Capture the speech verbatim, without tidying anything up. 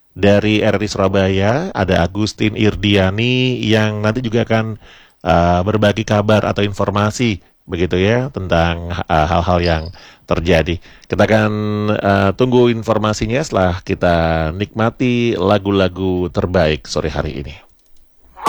dari R R I Surabaya, ada Agustin Irdiani yang nanti juga akan uh, berbagi kabar atau informasi begitu ya tentang uh, hal-hal yang terjadi. Kita akan uh, tunggu informasinya setelah kita nikmati lagu-lagu terbaik sore hari ini.